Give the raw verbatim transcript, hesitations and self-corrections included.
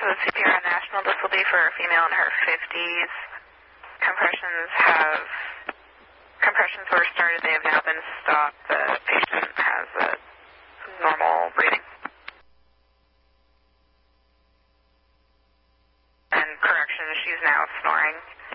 to the C P R National. This will be for a female in her fifties. Compressions have, compressions were started. They have now been stopped. The patient has a normal breathing. And correction, she's now snoring.